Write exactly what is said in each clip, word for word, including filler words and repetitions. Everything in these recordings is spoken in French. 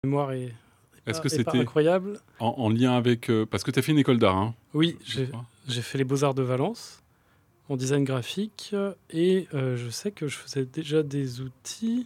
mémoire est, est, Est-ce pas, que est c'était pas incroyable. En, en lien avec... Euh, parce que tu as fait une école d'art, hein. Oui, j'ai, j'ai fait les Beaux-Arts de Valence en design graphique et euh, je sais que je faisais déjà des outils.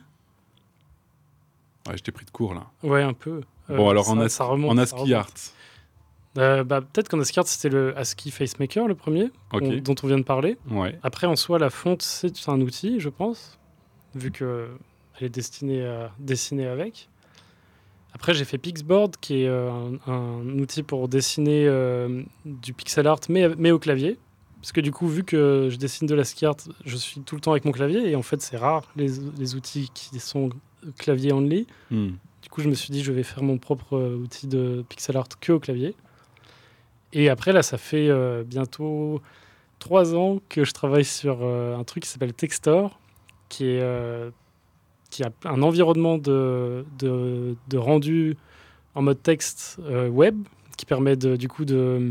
Ouais, je t'ai pris de court, là. Ouais, un peu. Bon, Euh, alors ça, en, ça ASCII, remonte, en ça ASCII remonte. Art. Euh, bah, peut-être qu'en ASCII Art, c'était le ASCII FaceMaker, le premier, Ok. on, dont on vient de parler. Ouais. Après, en soi, la fonte, c'est un outil, je pense, vu qu'elle est destinée à dessiner avec. Après, j'ai fait Pixboard, qui est euh, un, un outil pour dessiner euh, du pixel art, mais, mais au clavier. Parce que du coup, vu que je dessine de l'ASCII art, je suis tout le temps avec mon clavier. Et en fait, c'est rare, les, les outils qui sont clavier only. Hmm. Du coup, je me suis dit, je vais faire mon propre euh, outil de pixel art que au clavier. Et après, là, ça fait euh, bientôt trois ans que je travaille sur euh, un truc qui s'appelle Textor, qui est... Euh, qui a un environnement de, de, de rendu en mode texte euh, web qui permet de, du coup de,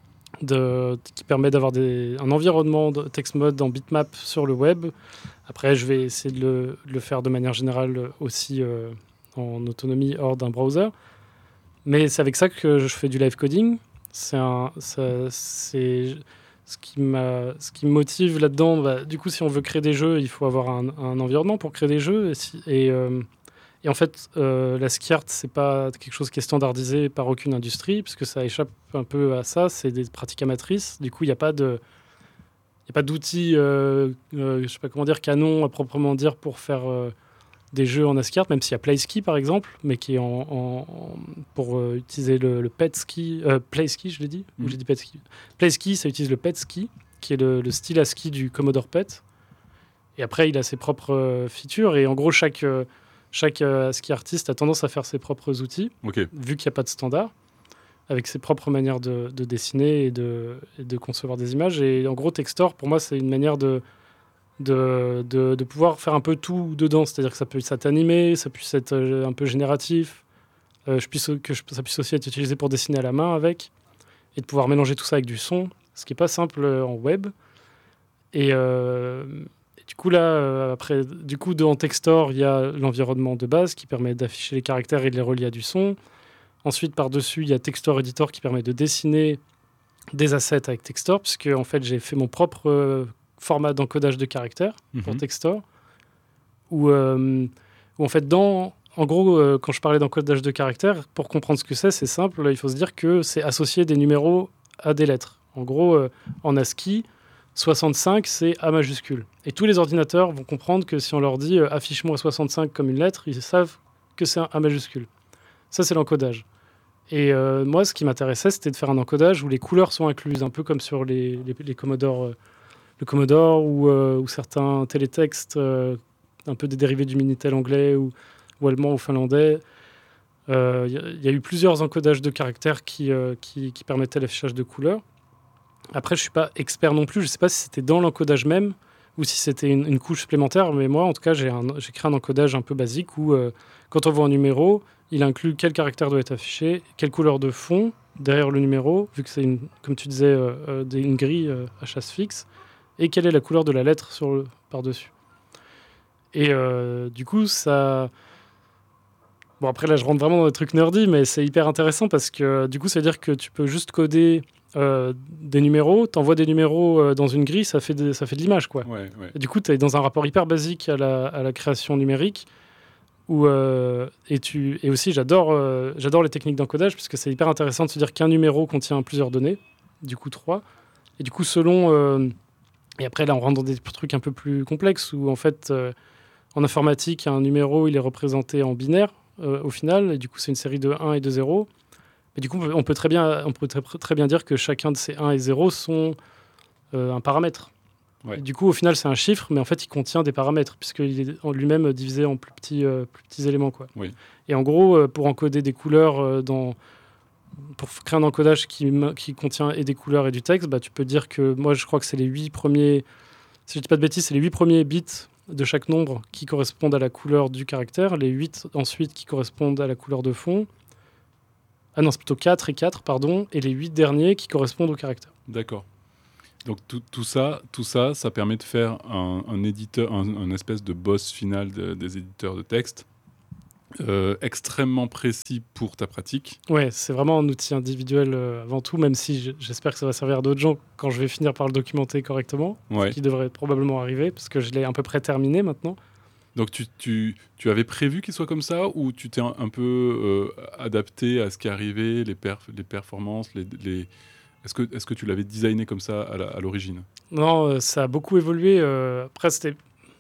de qui permet d'avoir des, un environnement de text mode en bitmap sur le web. Après, je vais essayer de le, de le faire de manière générale aussi euh, en autonomie hors d'un browser. Mais c'est avec ça que je fais du live coding. C'est un, ça, c'est ce qui m'a, ce qui me motive là-dedans. Bah, du coup, si on veut créer des jeux, il faut avoir un, un environnement pour créer des jeux. Et, si, et euh, Et en fait, euh, la ski art, c'est pas quelque chose qui est standardisé par aucune industrie, puisque ça échappe un peu à ça. C'est des pratiques amatrices. Du coup, il n'y a pas de, il y a pas d'outils, euh, euh, je sais pas comment dire, canon à proprement dire pour faire euh, des jeux en ski art, même s'il y a PlaySki par exemple, mais qui est en, en- en- pour euh, utiliser le, le PetSki, euh, PlaySki, je l'ai dit, Mhm. ou j'ai dit PetSki. PlaySki, ça utilise le PetSki, qui est le, le style à ski du Commodore Pet. Et après, il a ses propres euh, features. Et en gros, chaque, euh, chaque euh, ski artiste a tendance à faire ses propres outils, Ok. vu qu'il n'y a pas de standard, avec ses propres manières de, de dessiner et de, et de concevoir des images. Et en gros, Textor, pour moi, c'est une manière de, de, de, de pouvoir faire un peu tout dedans. C'est-à-dire que ça peut être animé, ça puisse être euh, un peu génératif, euh, je puisse, que je- ça puisse aussi être utilisé pour dessiner à la main avec, et de pouvoir mélanger tout ça avec du son, ce qui n'est pas simple euh, en web. Et, euh, et du coup, là, euh, après, du coup, dans Textor, il y a l'environnement de base qui permet d'afficher les caractères et de les relier à du son. Ensuite, par-dessus, il y a Textor Editor qui permet de dessiner des assets avec Textor, puisque en fait, j'ai fait mon propre euh, format d'encodage de caractères Mhm. pour Textor, où, euh, où en fait, dans, en gros, euh, quand je parlais d'encodage de caractères, pour comprendre ce que c'est, c'est simple, là, il faut se dire que c'est associer des numéros à des lettres. En gros, euh, en ASCII, soixante-cinq, c'est A majuscule. Et tous les ordinateurs vont comprendre que si on leur dit euh, affiche-moi soixante-cinq comme une lettre, ils savent que c'est un A majuscule. Ça, c'est l'encodage. Et euh, moi, ce qui m'intéressait, c'était de faire un encodage où les couleurs sont incluses, un peu comme sur les, les, les Commodore, euh, le Commodore ou, euh, ou certains télétextes, euh, un peu des dérivés du Minitel anglais ou, ou allemand ou finlandais. Il euh, y, y a eu plusieurs encodages de caractères qui, euh, qui, qui permettaient l'affichage de couleurs. Après, je ne suis pas expert non plus. Je ne sais pas si c'était dans l'encodage même ou si c'était une, une couche supplémentaire. Mais moi, en tout cas, j'ai, un, j'ai créé un encodage un peu basique où, euh, quand on voit un numéro, il inclut quel caractère doit être affiché, quelle couleur de fond derrière le numéro, vu que c'est, une, comme tu disais, euh, euh, une grille euh, à chasse fixe, et quelle est la couleur de la lettre sur le, par-dessus. Et euh, du coup, ça... Bon, après, là, je rentre vraiment dans des trucs nerdy, mais c'est hyper intéressant parce que, du coup, ça veut dire que tu peux juste coder euh, des numéros, t'envoies des numéros euh, dans une grille, ça fait de, ça fait de l'image, quoi. Ouais, ouais. Et du coup, tu es dans un rapport hyper basique à la, à la création numérique. Où, euh, et, tu, et aussi, j'adore, euh, j'adore les techniques d'encodage puisque c'est hyper intéressant de se dire qu'un numéro contient plusieurs données, du coup trois. Et du coup, selon... Euh, et après, là, on rentre dans des trucs un peu plus complexes où, en fait, euh, en informatique, un numéro, il est représenté en binaire euh, au final. Et du coup, c'est une série de un et de zéro. Et du coup, on peut très bien, on peut très, très bien dire que chacun de ces un et zéro sont euh, un paramètre. Ouais. Et du coup, au final, c'est un chiffre, mais en fait, il contient des paramètres, puisqu'il est en lui-même divisé en plus petits, euh, plus petits éléments, quoi. Oui. Et en gros, euh, pour encoder des couleurs, euh, dans... pour créer un encodage qui, qui contient et des couleurs et du texte, bah, tu peux dire que moi, je crois que c'est les huit premiers, si je dis pas de bêtises, c'est les huit premiers bits de chaque nombre qui correspondent à la couleur du caractère, les huit ensuite qui correspondent à la couleur de fond. Ah non, c'est plutôt quatre et quatre, pardon, et les huit derniers qui correspondent au caractère. D'accord. Donc tout, tout ça, tout ça, ça permet de faire un, un éditeur, un, un espèce de boss final de, des éditeurs de texte. euh, extrêmement précis pour ta pratique. Ouais, c'est vraiment un outil individuel euh, avant tout, même si j- j'espère que ça va servir à d'autres gens quand je vais finir par le documenter correctement, Ouais. ce qui devrait probablement arriver, parce que je l'ai à peu près terminé maintenant. Donc tu, tu, tu avais prévu qu'il soit comme ça ou tu t'es un, un peu euh, adapté à ce qui arrivait, les, perf- les performances, les, les... Est-ce que, est-ce que tu l'avais designé comme ça à, la- à l'origine? Non, euh, ça a beaucoup évolué. euh, après, c'était...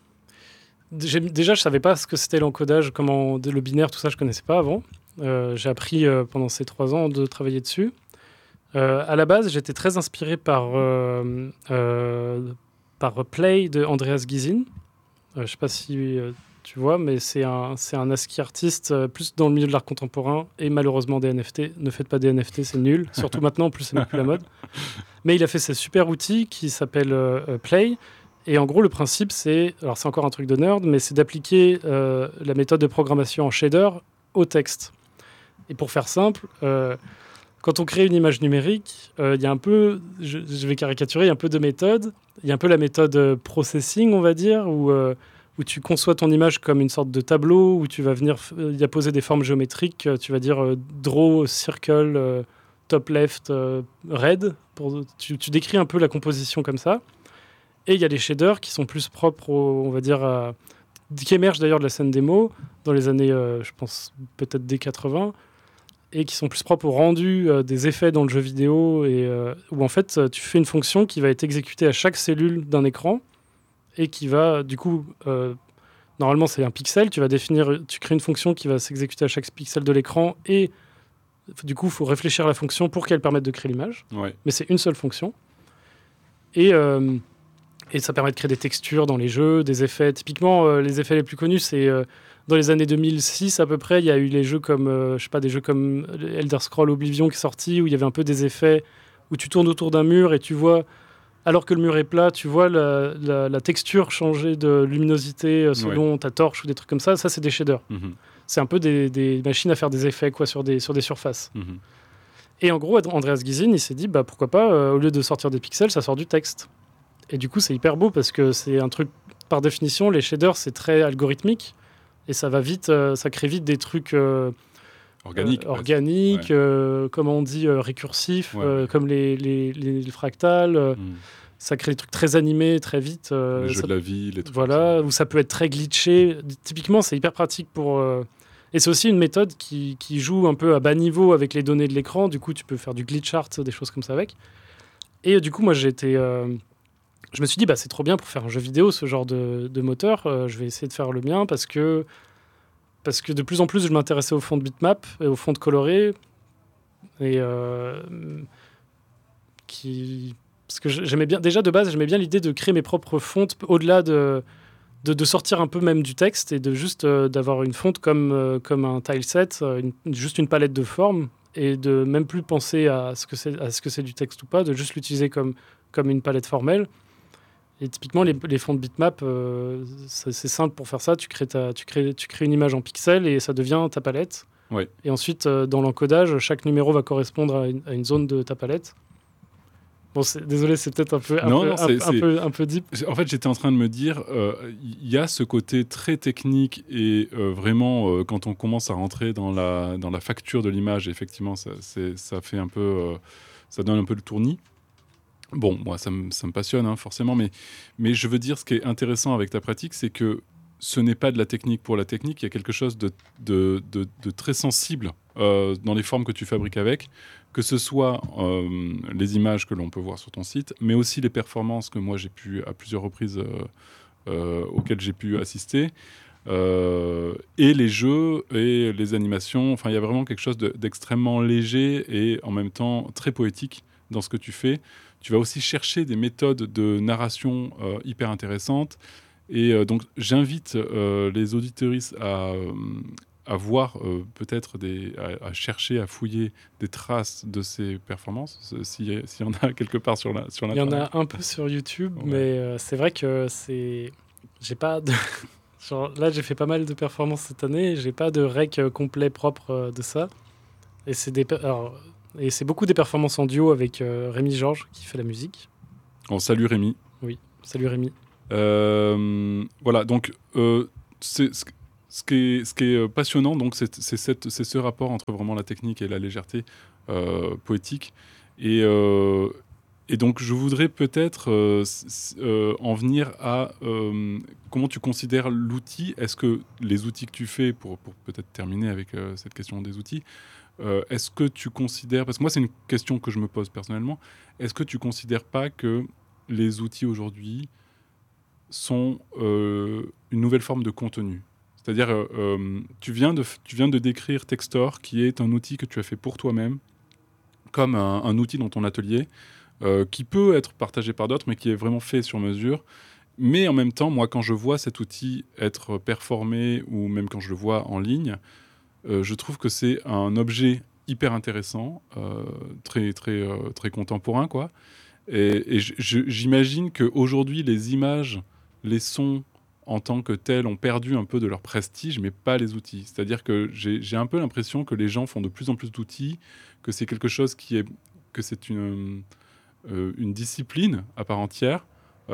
j'ai- Déjà, je savais pas ce que c'était l'encodage, comment le binaire, tout ça, je connaissais pas avant. Euh, j'ai appris euh, pendant ces trois ans de travailler dessus. Euh, à la base, j'étais très inspiré par, euh, euh, par Play de Andreas Gysin. Euh, je sais pas si euh, tu vois, mais c'est un, c'est un ASCII artiste euh, plus dans le milieu de l'art contemporain et malheureusement des N F T. Ne faites pas des N F T, c'est nul. Surtout maintenant, en plus, c'est même plus la mode. Mais il a fait ce super outil qui s'appelle euh, euh, Play. Et en gros, le principe, c'est, alors c'est encore un truc de nerd, mais c'est d'appliquer euh, la méthode de programmation en shader au texte. Et pour faire simple, euh, quand on crée une image numérique, euh, il y a un peu, je, je vais caricaturer, il y a un peu de méthode. Il y a un peu la méthode euh, processing, on va dire, où, euh, où tu conçois ton image comme une sorte de tableau, où tu vas venir f- y apposer des formes géométriques. euh, Tu vas dire euh, draw, circle, euh, top left, euh, red. Pour, tu, tu décris un peu la composition comme ça. Et il y a les shaders qui sont plus propres, au- on va dire, à- qui émergent d'ailleurs de la scène démo dans les années, euh, je pense, peut-être dès quatre-vingts, et qui sont plus propres au rendu euh, des effets dans le jeu vidéo, et euh, où en fait, euh, tu fais une fonction qui va être exécutée à chaque cellule d'un écran, et qui va, du coup, euh, normalement c'est un pixel, tu vas définir, tu crées une fonction qui va s'exécuter à chaque pixel de l'écran, et du coup, il faut réfléchir à la fonction pour qu'elle permette de créer l'image, Ouais. mais c'est une seule fonction. Et... euh, Et ça permet de créer des textures dans les jeux, des effets. Typiquement, euh, les effets les plus connus, c'est euh, dans les années deux mille six à peu près, il y a eu les jeux comme, euh, je sais pas, des jeux comme Elder Scrolls Oblivion qui est sorti, où il y avait un peu des effets où tu tournes autour d'un mur et tu vois, alors que le mur est plat, tu vois la, la- la texture changer de luminosité euh, selon ta torche ou des trucs comme ça. Ça, c'est des shaders. Mhm. C'est un peu des, des machines à faire des effets quoi, sur, des, sur des surfaces. Mhm. Et en gros, Andreas Gysin, il s'est dit, bah, pourquoi pas, euh, au lieu de sortir des pixels, ça sort du texte. Et du coup, c'est hyper beau parce que c'est un truc, par définition, les shaders, c'est très algorithmique. Et ça va vite, euh, ça crée vite des trucs euh, Organique. euh, organiques, Ouais. euh, comment on dit, euh, récursifs, Ouais, euh, ouais. comme les, les, les- les fractales. euh, Mhm. Ça crée des trucs très animés, très vite. euh, Les jeux ça- de la vie, les trucs Voilà, comme où ça peut être très glitché. Typiquement, c'est hyper pratique pour... euh, Et c'est aussi une méthode qui, qui joue un peu à bas niveau avec les données de l'écran. Du coup, tu peux faire du glitch art, des choses comme ça avec. Et euh, du coup, moi, j'ai été... euh, je me suis dit, bah, c'est trop bien pour faire un jeu vidéo, ce genre de, de moteur. Euh, je vais essayer de faire le mien parce que, parce que de plus en plus, je m'intéressais au fond de bitmap et au fond de coloré. Et euh, qui... Parce que j'aimais bien, déjà de base, j'aimais bien l'idée de créer mes propres fontes au-delà de, de, de sortir un peu même du texte et de juste euh, d'avoir une fonte comme, euh, comme un tileset, euh, une- juste une palette de formes et de même plus penser à ce que c'est, à ce que c'est du texte ou pas, de juste l'utiliser comme, comme une palette formelle. Et typiquement, les, les fonds de bitmap, euh, c'est c'est simple pour faire ça. Tu crées, ta, tu, crées, tu crées une image en pixels et ça devient ta palette. Ouais. Et ensuite, euh, dans l'encodage, chaque numéro va correspondre à une, à une zone de ta palette. Bon, c'est- désolé, c'est peut-être un peu, un, Non, peu, non, un, c'est- un c'est- peu, un peu deep. En fait, j'étais en train de me dire, euh, il y a ce côté très technique et euh, vraiment, euh, quand on commence à rentrer dans la, dans la facture de l'image, effectivement, ça, c'est- ça fait un peu, euh, ça donne un peu le tournis. Bon, moi, ça me, ça me passionne, hein, forcément, mais, mais je veux dire, ce qui est intéressant avec ta pratique, c'est que ce n'est pas de la technique pour la technique, il y a quelque chose de, de, de, de très sensible euh, dans les formes que tu fabriques avec, que ce soit euh, les images que l'on peut voir sur ton site, mais aussi les performances que moi j'ai pu, à plusieurs reprises, euh, euh, auxquelles j'ai pu assister, euh, et les jeux et les animations. Enfin, il y a vraiment quelque chose de- d'extrêmement léger et en même temps très poétique dans ce que tu fais. Tu vas aussi chercher des méthodes de narration euh, hyper intéressantes. Et euh, donc, j'invite euh, les auditeuristes à, euh, à voir euh, peut-être des, à, à chercher, à fouiller des traces de ces performances, s'il y, a- s'il y en a quelque part sur la sur Il y en l'internet. a un peu sur YouTube, Ouais. mais euh, c'est vrai que c'est. J'ai pas de. Genre, là, j'ai fait pas mal de performances cette année. J'ai pas de rec euh, complet propre euh, de ça. Et c'est des. per- Alors, et c'est beaucoup des performances en duo avec euh, Rémi Georges qui fait la musique. On salue Rémi. Oui, salut Rémi. Euh, voilà, donc euh, c'est- ce ce qui est, ce qui est passionnant, donc, c'est, c'est, cette, c'est ce rapport entre vraiment la technique et la légèreté euh, poétique. Et, euh, et donc, je voudrais peut-être euh, euh, en venir à euh, comment tu considères l'outil. Est-ce que les outils que tu fais, pour, pour peut-être terminer avec euh, cette question des outils, euh, est-ce que tu considères, parce que moi, c'est une question que je me pose personnellement, est-ce que tu considères pas que les outils aujourd'hui sont euh, une nouvelle forme de contenu? C'est-à-dire, euh, euh, tu, viens de, tu viens de décrire Textor, qui est un outil que tu as fait pour toi-même, comme un, un outil dans ton atelier, euh, qui peut être partagé par d'autres, mais qui est vraiment fait sur mesure. Mais en même temps, moi, quand je vois cet outil être performé, ou même quand je le vois en ligne, euh, je trouve que c'est un objet hyper intéressant, euh, très, très, euh, très contemporain, quoi. Et, et je, je, j'imagine qu'aujourd'hui, les images, les sons, en tant que tels, ont perdu un peu de leur prestige, mais pas les outils. C'est-à-dire que j'ai, j'ai un peu l'impression que les gens font de plus en plus d'outils, que c'est quelque chose qui est... que c'est une... Euh, une discipline à part entière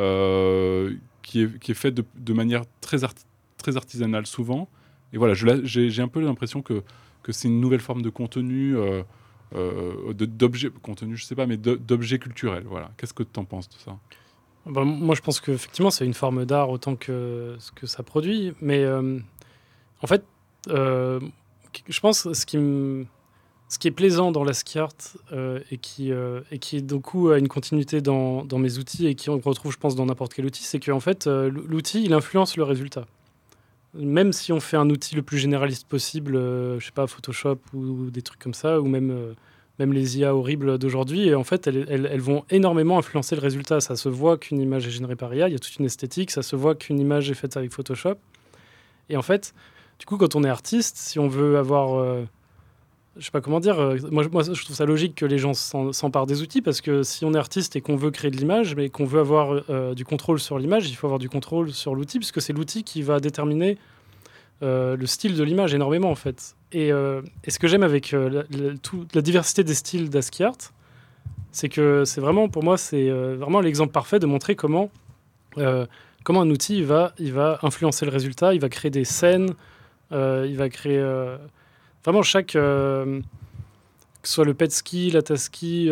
euh, qui, est, qui est faite de, de manière très, arti- très artisanale souvent. Et voilà, je, j'ai, j'ai un peu l'impression que, que c'est une nouvelle forme de contenu, euh, euh, de, d'objet, contenu, je sais pas, mais de, d'objet culturel. Voilà. Qu'est-ce que tu en penses de ça? Ben, moi, je pense qu'effectivement, c'est une forme d'art autant que ce que ça produit. Mais euh, en fait, euh, je pense ce qui me... Ce qui est plaisant dans l'ASCII art euh, et, qui, euh, et qui, du coup, a une continuité dans, dans mes outils et qui on retrouve, je pense, dans n'importe quel outil, c'est qu'en fait, euh, l'outil, il influence le résultat. Même si on fait un outil le plus généraliste possible, euh, je sais pas, Photoshop ou, ou des trucs comme ça, ou même, euh, même les I A horribles d'aujourd'hui, et en fait, elles, elles, elles vont énormément influencer le résultat. Ça se voit qu'une image est générée par I A, il y a toute une esthétique, ça se voit qu'une image est faite avec Photoshop. Et en fait, du coup, quand on est artiste, si on veut avoir... Euh, je sais pas comment dire, euh, moi, moi je trouve ça logique que les gens s'en, s'emparent des outils parce que si on est artiste et qu'on veut créer de l'image, mais qu'on veut avoir euh, du contrôle sur l'image, il faut avoir du contrôle sur l'outil puisque c'est l'outil qui va déterminer euh, le style de l'image énormément en fait. Et, euh, et ce que j'aime avec euh, la, la, tout, la diversité des styles d'ASCII art, c'est que c'est vraiment, pour moi, c'est euh, vraiment l'exemple parfait de montrer comment, euh, comment un outil il va, il va influencer le résultat, il va créer des scènes, euh, il va créer... Euh, Vraiment, chaque, euh, que ce soit le Petsky, la Tasky,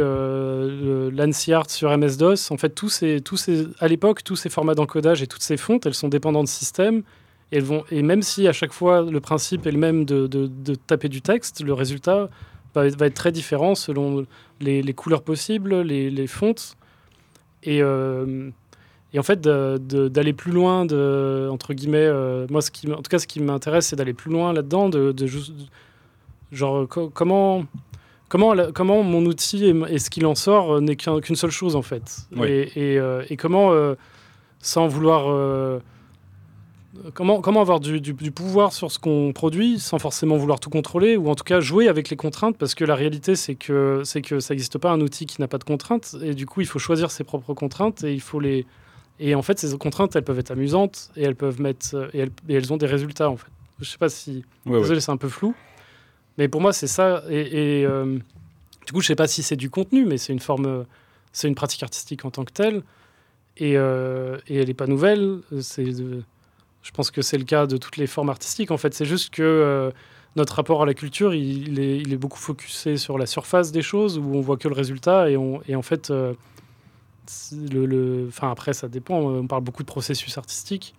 euh, l'ANSI Art sur M S-DOS, en fait, tous ces, tous ces, à l'époque, tous ces formats d'encodage et toutes ces fontes, elles sont dépendantes de système. Et, elles vont, et même si à chaque fois, le principe est le même de, de, de taper du texte, le résultat va, va être très différent selon les, les couleurs possibles, les, les fontes. Et, euh, et en fait, de, de, d'aller plus loin, de, entre guillemets, euh, moi, ce qui, en tout cas, ce qui m'intéresse, c'est d'aller plus loin là-dedans, de, de juste... Genre, co- comment, comment, la- comment mon outil et, et ce qu'il en sort euh, n'est qu'un- qu'une seule chose, en fait. Oui. Et, et, euh, et comment, euh, sans vouloir... euh, comment, comment avoir du, du- du pouvoir sur ce qu'on produit, sans forcément vouloir tout contrôler, ou en tout cas jouer avec les contraintes, parce que la réalité, c'est que, c'est que ça n'existe pas un outil qui n'a pas de contraintes, et du coup, il faut choisir ses propres contraintes, et il faut les... Et en fait, ces contraintes, elles peuvent être amusantes, et elles peuvent mettre... Et elles, et elles ont des résultats, en fait. Je sais pas si... Ouais, Désolé, ouais. c'est un peu flou. Mais pour moi, c'est ça. Et, et euh, du coup, je sais pas si c'est du contenu, mais c'est une forme, c'est une pratique artistique en tant que telle. Et, euh, et elle n'est pas nouvelle. C'est, de- je pense que c'est le cas de toutes les formes artistiques. En fait, c'est juste que euh, notre rapport à la culture, il, il est, il est beaucoup focusé sur la surface des choses, où on voit que le résultat. Et, on, et en fait, euh, c'est le, le, enfin après, ça dépend. On parle beaucoup de processus artistiques.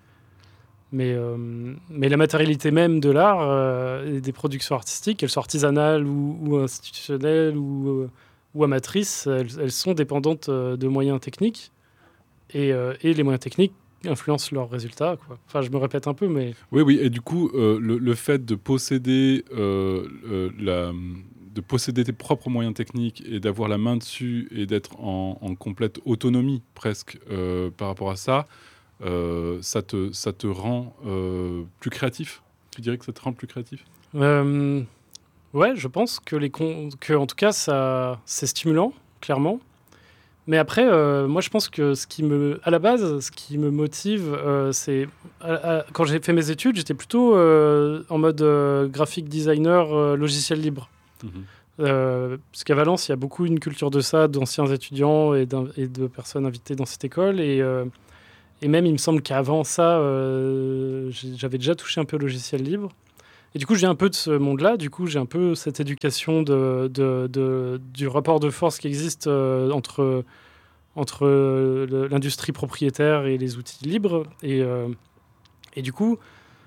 Mais, euh, mais la matérialité même de l'art euh, et des productions artistiques, qu'elles soient artisanales ou, ou institutionnelles ou, euh, ou amatrices, elles, elles sont dépendantes euh, de moyens techniques. Et, euh, et les moyens techniques influencent leurs résultats, quoi. Enfin, je me répète un peu, mais... Oui, oui, et du coup, euh, le, le fait de posséder, euh, euh, la, de posséder tes propres moyens techniques et d'avoir la main dessus et d'être en, en complète autonomie presque euh, par rapport à ça, euh, ça, te, ça te rend euh, plus créatif. Tu dirais que ça te rend plus créatif? Euh, ouais, je pense que, les con- que en tout cas, ça, c'est stimulant, clairement. Mais après, euh, moi, je pense que ce qui me, à la base, ce qui me motive, euh, c'est à- à- quand j'ai fait mes études, j'étais plutôt euh, en mode euh, graphic designer euh, logiciel libre. Mhm. Euh, parce qu'à Valence, il y a beaucoup une culture de ça, d'anciens étudiants et, d'un- et de personnes invitées dans cette école. Et, euh, Et même, il me semble qu'avant ça, euh, j'avais déjà touché un peu au logiciel libre. Et du coup, j'ai un peu de ce monde-là. Du coup, j'ai un peu cette éducation de, de, de, du rapport de force qui existe euh, entre, entre le, l'industrie propriétaire et les outils libres. Et, euh, et du coup,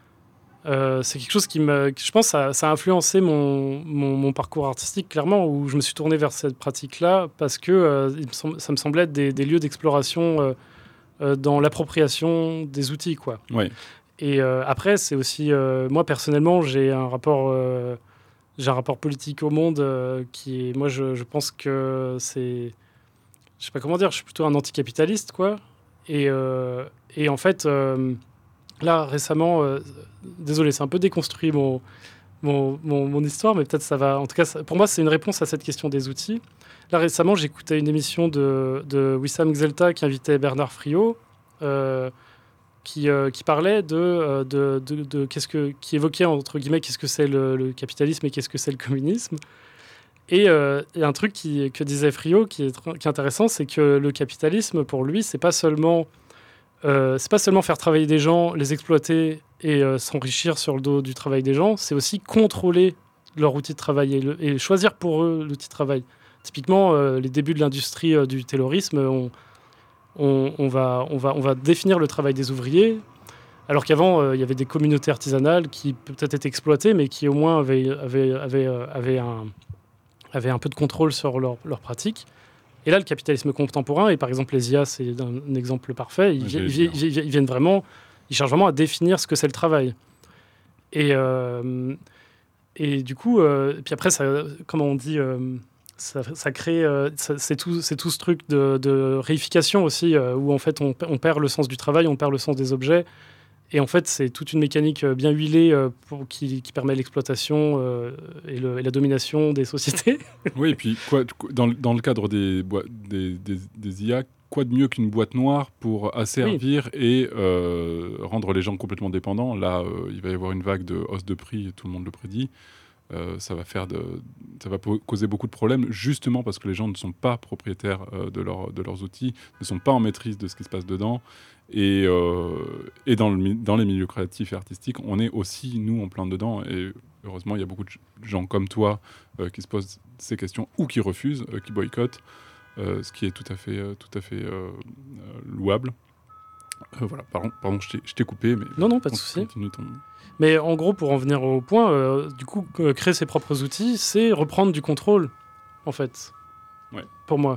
euh, c'est quelque chose qui me, je pense, ça, ça a influencé mon, mon, mon parcours artistique, clairement, où je me suis tourné vers cette pratique-là parce que euh, il me semble, ça me semblait être des, des lieux d'exploration euh, euh, dans l'appropriation des outils, quoi. Ouais. Et euh, après, c'est aussi... Euh, moi, personnellement, j'ai un rapport, euh, j'ai un rapport politique au monde euh, qui est... Moi, je, je pense que c'est... Je sais pas comment dire, je suis plutôt un anticapitaliste, quoi. Et, euh, et en fait, euh, là, récemment... Euh, désolé, c'est un peu déconstruit mon, mon, mon, mon histoire, mais peut-être ça va... En tout cas, ça, pour moi, c'est une réponse à cette question des outils. Là, récemment, j'écoutais une émission de, de Wissam Gzelta qui invitait Bernard Friot, euh, Qui, euh, qui parlait de, euh, de, de, de qu'est-ce que, qui évoquait entre guillemets qu'est-ce que c'est le, le capitalisme et qu'est-ce que c'est le communisme. Et, euh, et un truc qui, que disait Friot qui est, qui est intéressant, c'est que le capitalisme pour lui, c'est pas seulement euh, c'est pas seulement faire travailler des gens, les exploiter et euh, s'enrichir sur le dos du travail des gens, c'est aussi contrôler leur outil de travail et, le, et choisir pour eux l'outil de travail. Typiquement, euh, les débuts de l'industrie euh, du taylorisme ont On, on, va, on, va, on va définir le travail des ouvriers, alors qu'avant, euh, il y avait des communautés artisanales qui peut-être étaient exploitées, mais qui au moins avaient, avaient, avaient, euh, avaient, un, avaient un peu de contrôle sur leurs leur pratiques. Et là, le capitalisme contemporain, et par exemple les I A, c'est un, un exemple parfait, ils, vi- ils, ils, ils viennent vraiment, ils cherchent vraiment à définir ce que c'est le travail. Et, euh, et du coup, euh, et puis après, ça, comment on dit... Euh, Ça, ça crée, euh, ça, c'est, tout, c'est tout ce truc de, de réification aussi, euh, où en fait on, on perd le sens du travail, on perd le sens des objets. Et en fait, c'est toute une mécanique bien huilée euh, pour, qui, qui permet l'exploitation euh, et, le, et la domination des sociétés. Oui, et puis quoi, dans, dans le cadre des, boi- des, des, des I A, quoi de mieux qu'une boîte noire pour asservir oui. et euh, rendre les gens complètement dépendants. Là, euh, il va y avoir une vague de hausse de prix, tout le monde le prédit. Euh, ça va faire de, ça va causer beaucoup de problèmes, justement parce que les gens ne sont pas propriétaires euh, de, leur, de leurs outils, ne sont pas en maîtrise de ce qui se passe dedans. Et, euh, et dans, le, dans les milieux créatifs et artistiques, on est aussi, nous, en plein dedans. Et heureusement, il y a beaucoup de gens comme toi euh, qui se posent ces questions ou qui refusent, euh, qui boycottent, euh, ce qui est tout à fait, euh, tout à fait euh, louable. Euh, voilà, pardon, pardon je, t'ai, je t'ai coupé. Mais non, non, pas de souci. Ton... Mais en gros, pour en venir au point, euh, du coup, euh, créer ses propres outils, c'est reprendre du contrôle, en fait, ouais. pour moi.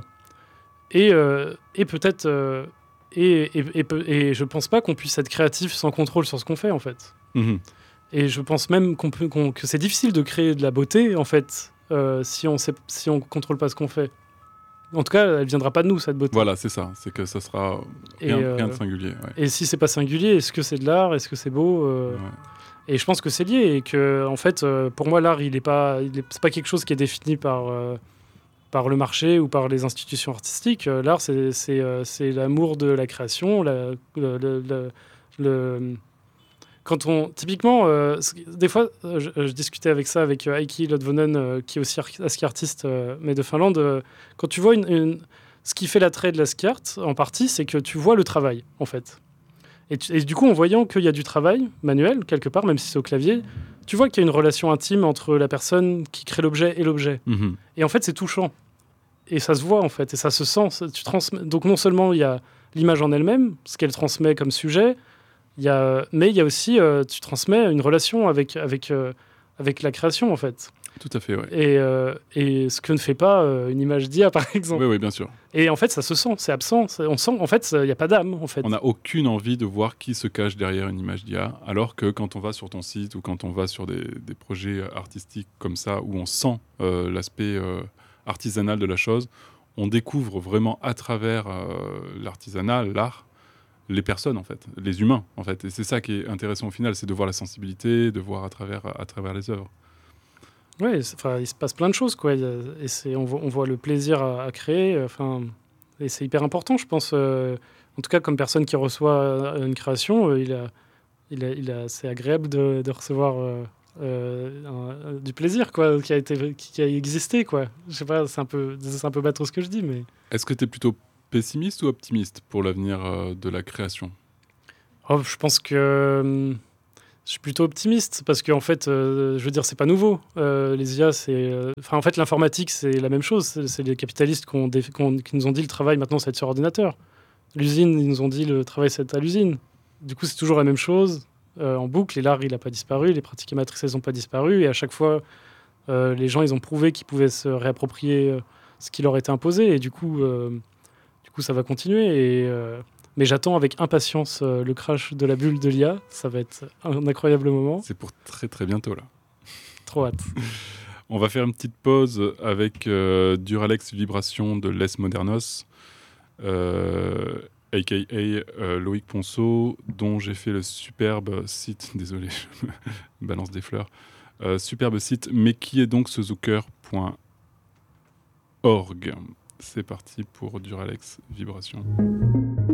Et, euh, et peut-être... Euh, et, et, et, et je pense pas qu'on puisse être créatif sans contrôle sur ce qu'on fait, en fait. Mmh. Et je pense même qu'on peut, qu'on, que c'est difficile de créer de la beauté, en fait, euh, si on sait, si on contrôle pas ce qu'on fait. En tout cas, elle viendra pas de nous, cette beauté. Voilà, c'est ça. C'est que ça sera rien, euh, rien de singulier. Ouais. Et si c'est pas singulier, est-ce que c'est de l'art ? Est-ce que c'est beau ? euh... ouais. Et je pense que c'est lié. Et que, en fait, euh, pour moi, l'art, il est pas, il est, c'est pas quelque chose qui est défini par, euh, par le marché ou par les institutions artistiques. Euh, l'art, c'est, c'est, euh, c'est l'amour de la création. La, le, le, le, le... Quand on, typiquement, euh, des fois, euh, je, je discutais avec ça avec euh, Heikki Lodvonen, euh, qui est aussi ar- ski artiste, euh, mais de Finlande. Euh, quand tu vois une, une, ce qui fait l'attrait de la ski art, en partie, c'est que tu vois le travail, en fait. Et, tu, et du coup, en voyant qu'il y a du travail manuel quelque part, même si c'est au clavier, tu vois qu'il y a une relation intime entre la personne qui crée l'objet et l'objet. Mmh. Et en fait, c'est touchant. Et ça se voit, en fait, et ça se sent. Ça, tu transmets... Donc non seulement il y a l'image en elle-même, ce qu'elle transmet comme sujet. Il y a, mais il y a aussi, euh, tu transmets une relation avec, avec, euh, avec la création, en fait. Tout à fait, oui. Et, euh, et ce que ne fait pas euh, une image d'I A, par exemple. Oui, oui, bien sûr. Et en fait, ça se sent, c'est absent. C'est, on sent, en fait, il n'y a pas d'âme, en fait. On n'a aucune envie de voir qui se cache derrière une image d'I A, alors que quand on va sur ton site ou quand on va sur des, des projets artistiques comme ça, où on sent euh, l'aspect euh, artisanal de la chose, on découvre vraiment à travers euh, l'artisanat, l'art, les personnes, en fait, les humains, en fait. Et c'est ça qui est intéressant au final, c'est de voir la sensibilité, de voir à travers, à travers les œuvres. Oui, il se passe plein de choses, quoi. Et c'est, on, voit, on voit le plaisir à, à créer. Enfin, et c'est hyper important, je pense. Euh, en tout cas, comme personne qui reçoit une création, euh, il a, il a, il a, c'est agréable de, de recevoir euh, euh, un, du plaisir, quoi, qui a, été, qui a existé, quoi. Je sais pas, c'est un peu, c'est un peu bateau ce que je dis, mais... Est-ce que tu es plutôt pessimiste ou optimiste pour l'avenir euh, de la création ? Oh, je pense que euh, je suis plutôt optimiste parce qu'en fait, euh, je veux dire, c'est pas nouveau. Euh, les I A, c'est. euh, Enfin, en fait, l'informatique, c'est la même chose. C'est c'est les capitalistes qu'on dé- qu'on- qui nous ont dit le travail maintenant, ça va être sur ordinateur. L'usine, ils nous ont dit le travail, ça va être à l'usine. Du coup, c'est toujours la même chose euh, en boucle. Et l'art, il n'a pas disparu. Les pratiques émettrices, elles n'ont pas disparu. Et à chaque fois, euh, les gens, ils ont prouvé qu'ils pouvaient se réapproprier euh, ce qui leur était imposé. Et du coup, euh, du coup ça va continuer. Et. euh, Mais j'attends avec impatience euh, le crash de la bulle de l'I A. Ça va être un incroyable moment. C'est pour très très bientôt là. Trop hâte. On va faire une petite pause avec euh, Duralex Vibration de Les Modernos, euh, aka euh, Loïc Ponceau, dont j'ai fait le superbe site, désolé, je me balance des fleurs, euh, superbe site, mais qui est donc ce zooker point org. C'est parti pour Duralex Vibration.